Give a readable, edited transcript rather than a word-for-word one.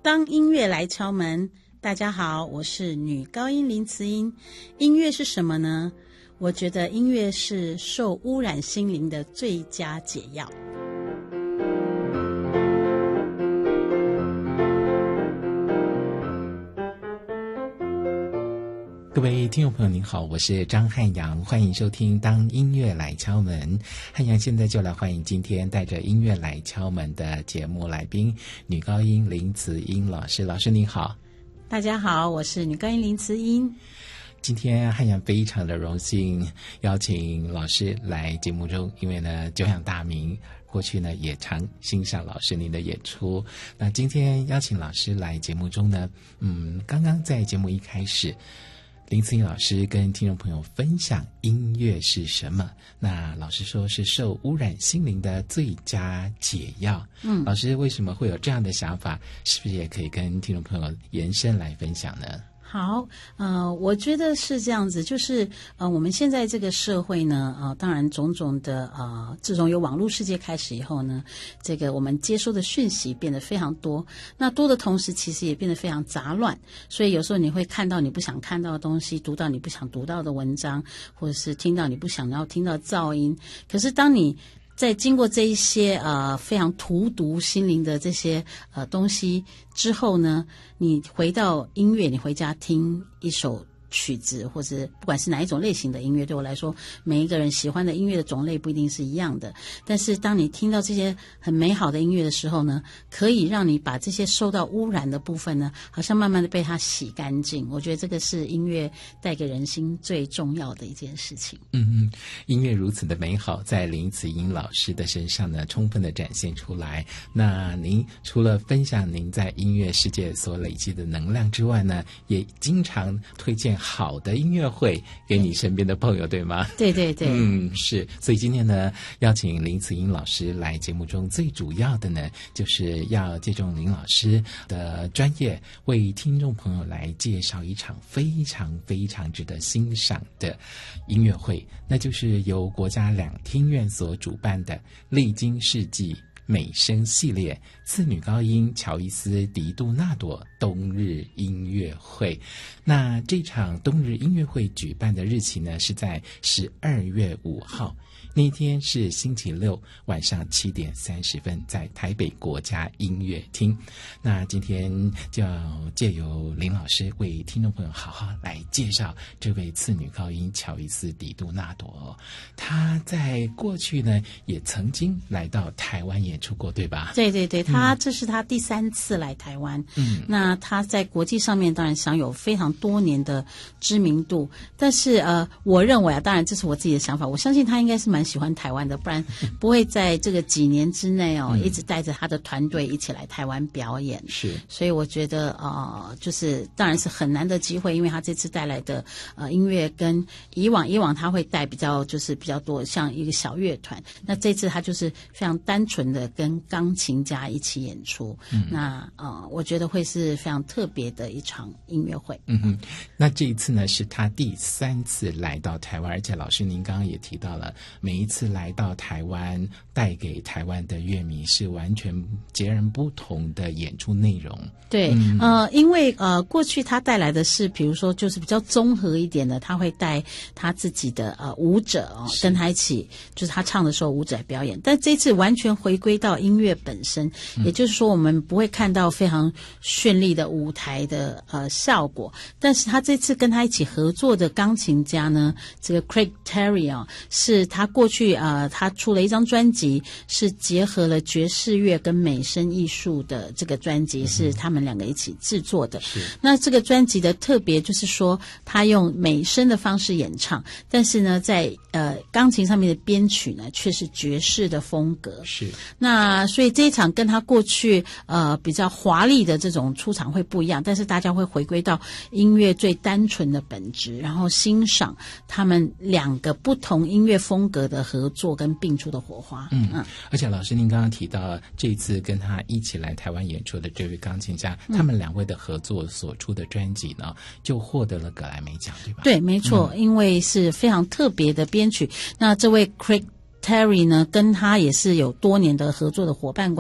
当音乐来敲门，大家好，我是女高音林慈音。音乐是什么呢？我觉得音乐是受污染心灵的最佳解药。 各位听众朋友您好，我是张汉阳，欢迎收听当音乐来敲门。汉阳现在就来欢迎今天带着音乐来敲门的节目来宾，女高音林慈音老师。老师您好。 大家好，我是女高音林慈音。 今天汉阳非常的荣幸邀请老师来节目中，因为呢久仰大名，过去呢也常欣赏老师您的演出。那今天邀请老师来节目中呢，刚刚在节目一开始，林慈音老师跟听众朋友分享音乐是什么。那老师说是受污染心灵的最佳解药。老师为什么会有这样的想法？是不是也可以跟听众朋友延伸来分享呢？ 好，我觉得是这样子，就是我们现在这个社会呢，当然种种的自从有网络世界开始以后呢，这个我们接收的讯息变得非常多，那多的同时其实也变得非常杂乱，所以有时候你会看到你不想看到的东西，读到你不想读到的文章，或者是听到你不想要听到的噪音。可是当你在经过这一些非常荼毒心灵的这些东西之后呢，你回到音乐，你回家听一首曲子，或者不管是哪一种类型的音乐，对我来说每一个人喜欢的音乐的种类不一定是一样的，但是当你听到这些很美好的音乐的时候呢，可以让你把这些受到污染的部分呢，好像慢慢的被它洗干净。我觉得这个是音乐带给人心最重要的一件事情。 音乐如此的美好，在林慈音老师的身上呢充分的展现出来。那您除了分享您在音乐世界所累积的能量之外呢，也经常推荐好的音乐会给你身边的朋友，对吗？对对对，是。所以今天呢，邀请林慈音老师来节目中，最主要的呢，就是要借重林老师的专业，为听众朋友来介绍一场非常非常值得欣赏的音乐会，那就是由国家两厅院所主办的历经世纪美声系列次女高音乔伊斯·狄杜纳朵冬日音乐会。那这场冬日音乐会举办的日期呢，是在12月5号，那天是星期六晚上7点30分，在台北国家音乐厅。那今天就要借由林老师为听众朋友好好来介绍这位次女高音乔伊斯·狄杜纳朵。她在过去呢也曾经来到台湾演出过，对吧？对对对，这是她第3次来台湾。那她在国际上面当然享有非常多年的知名度，但是我认为当然这是我自己的想法，我相信她应该是蛮喜欢台湾的，不然不会在这个几年之内一直带着她的团队一起来台湾表演。是，所以我觉得就是当然是很难的机会，因为她这次带来的音乐跟以往她会带比较多像一个小乐团，那这次她就是非常单纯的跟钢琴家一起演出。那我觉得会是非常特别的一场音乐会。那这一次呢是他第3次来到台湾，而且老师您刚刚也提到了，每一次来到台湾带给台湾的乐迷是完全截然不同的演出内容。对，因为过去他带来的是比如说就是比较综合一点的，他会带他自己的舞者跟他一起，就是他唱的时候舞者表演，但这次完全回归到音乐本身，也就是说我们不会看到非常绚丽的舞台的效果，但是他这次跟他一起合作的钢琴家呢，这个 Craig Terry 是他过去他出了一张专辑，是结合了爵士乐跟美声艺术的这个专辑，是他们两个一起制作的。那这个专辑的特别就是说他用美声的方式演唱，但是呢在钢琴上面的编曲呢却是爵士的风格。是，那所以这一场跟他过去比较华丽的这种出场会不一样，但是大家会回归到音乐最单纯的本质，然后欣赏他们两个不同音乐风格的合作跟并出的火花。而且老师您刚刚提到这一次跟他一起来台湾演出的这位钢琴家，他们两位的合作所出的专辑呢就获得了格莱美奖，对吧？对，没错，因为是非常特别的编曲。那这位 Craig Terry 呢跟他也是有多年的合作的伙伴关系。